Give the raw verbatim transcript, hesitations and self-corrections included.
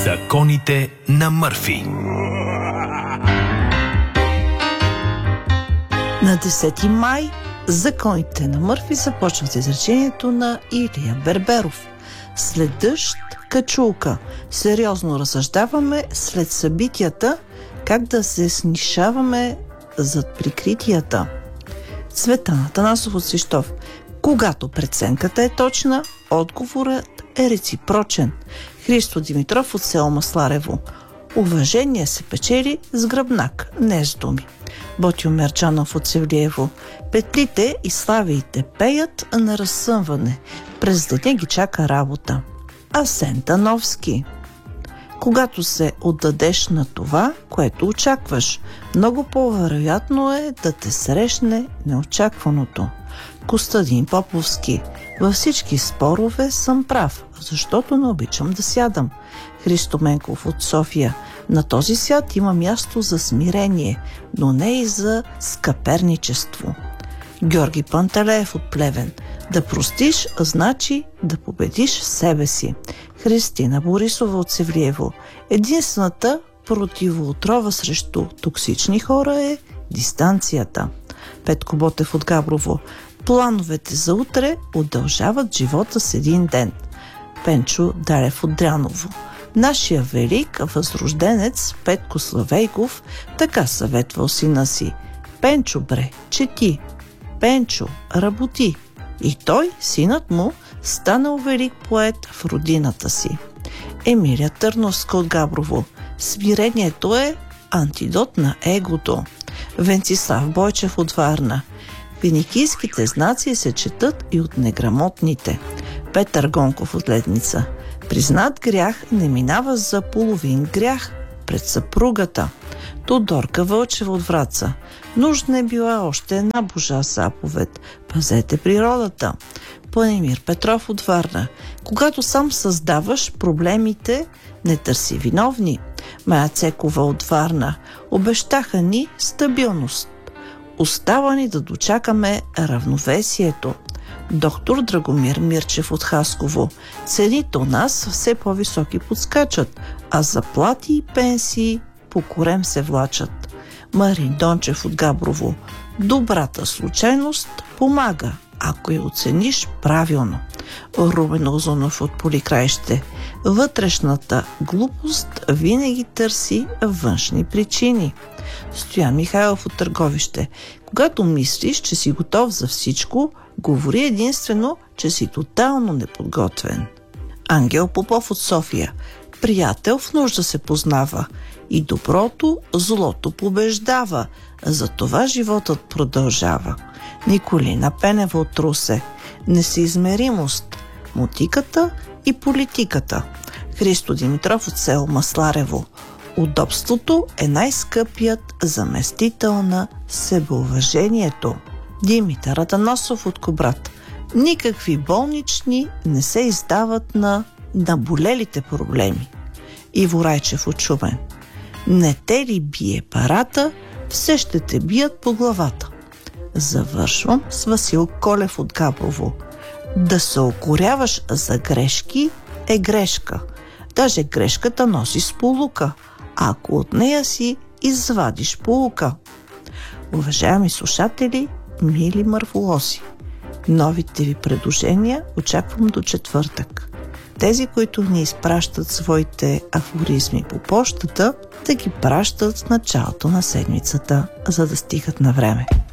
Законите на Мърфи. На десети май Законите на Мърфи започват с изречението на Илия Берберов. След дъжд качулка. Сериозно разсъждаваме след събитията как да се снишаваме зад прикритията. Цветан Атанасов от Свищов. Когато преценката е точна, отговорът е реципрочен. Христо Димитров от село Масларево. Уважение се печели с гръбнак, не с думи. Ботьо Мерджанов от Севлиево. Петлите и славиите пеят на разсъмване. През деня ги чака работа. Асен Тановски. Когато се отдадеш на това, което очакваш, много по-вероятно е да те срещне неочакваното. Костадин Поповски. Във всички спорове съм прав, защото не обичам да сядам. Христо Менков от София. На този свят има място за смирение, но не и за скъперничество. Георги Пантелеев от Плевен. Да простиш, значи да победиш себе си. Христина Борисова от Севлиево. Единствената противоотрова срещу токсични хора е дистанцията. Петко Ботев от Габрово. Плановете за утре удължават живота с един ден. Пенчо Далев от Дряново. Нашия велик възрожденец Петко Славейков така съветвал сина си. Пенчо, бре, чети. Пенчо, работи. И той, синът му, станал велик поет в родината си. Емилия Търновска от Габрово. Смирението е антидот на егото. Венцислав Бойчев от Варна. Финикийските знаци се четат и от неграмотните. Петър Гонков от Ледница. Признат грях не минава за половин грях пред съпругата. Тодорка Вълчева от Враца. Нужна е била още една божа заповед. Пазете природата. Панимир Петров от Варна. Когато сам създаваш проблемите, не търси виновни. Мая Цекова от Варна. Обещаха ни стабилност. Остава ни да дочакаме равновесието. Доктор Драгомир Мирчев от Хасково. Цените у нас все по-високи подскачат, а заплати и пенсии по корем се влачат. Марин Дончев от Габрово. Добрата случайност помага, ако я оцениш правилно. Рубен Озонов от Поликраище. Вътрешната глупост винаги търси външни причини. Стоян Михайлов от Търговище. Когато мислиш, че си готов за всичко, говори единствено, че си тотално неподготвен. Ангел Попов от София. Приятел в нужда се познава и доброто злото побеждава. Затова животът продължава. Николина Пенева от Русе. Несъизмеримост, мотиката и политиката. Христо Димитров от село Масларево. Удобството е най-скъпият заместител на себеуважението. Димитър Атанасов от Кобрат. Никакви болнични не се издават на наболелите проблеми. Иво Райчев от Шумен. Не те ли бие парата, все ще те бият по главата. Завършвам с Васил Колев от Габрово. Да се укоряваш за грешки е грешка. Даже грешката носи сполука, ако от нея си извадиш поука. Уважаеми слушатели, мили мърволози, новите ви предложения очаквам до четвъртък. Тези, които ни изпращат своите афоризми по пощата, да ги пращат в началото на седмицата, за да стигат на време.